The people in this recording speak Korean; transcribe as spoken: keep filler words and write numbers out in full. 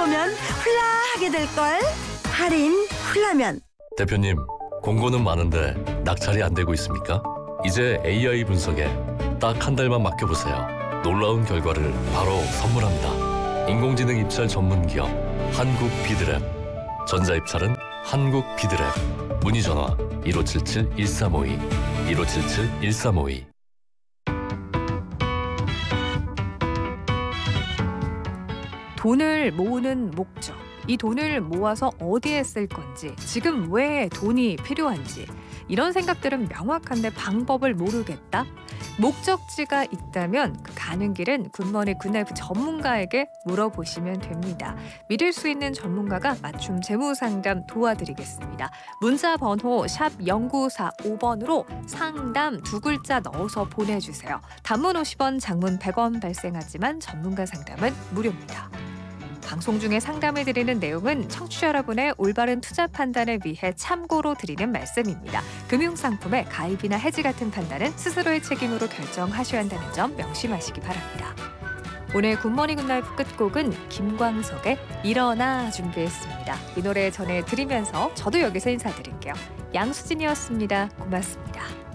오면 훌라하게 될걸. 할인 훌라면. 대표님, 공고는 많은데 낙찰이 안 되고 있습니까? 이제 에이아이 분석에 딱 한 달만 맡겨보세요. 놀라운 결과를 바로 선물합니다. 인공지능 입찰 전문 기업 한국 비드랩. 전자입찰은 한국 비드랩. 문의 전화 일오칠칠 일삼오이 일오칠칠 일삼오이. 돈을 모으는 목적, 이 돈을 모아서 어디에 쓸 건지, 지금 왜 돈이 필요한지, 이런 생각들은 명확한데 방법을 모르겠다? 목적지가 있다면 그 가는 길은 굿머니 굿라이프 전문가에게 물어보시면 됩니다. 믿을 수 있는 전문가가 맞춤 재무상담 도와드리겠습니다. 문자 번호 샵 공구사오 번으로 상담 두 글자 넣어서 보내주세요. 단문 오십 원, 장문 백 원 발생하지만 전문가 상담은 무료입니다. 방송 중에 상담을 드리는 내용은 청취자 여러분의 올바른 투자 판단을 위해 참고로 드리는 말씀입니다. 금융상품의 가입이나 해지 같은 판단은 스스로의 책임으로 결정하셔야 한다는 점 명심하시기 바랍니다. 오늘 굿모닝 굿라이프 끝곡은 김광석의 일어나 준비했습니다. 이 노래 전해드리면서 저도 여기서 인사드릴게요. 양수진이었습니다. 고맙습니다.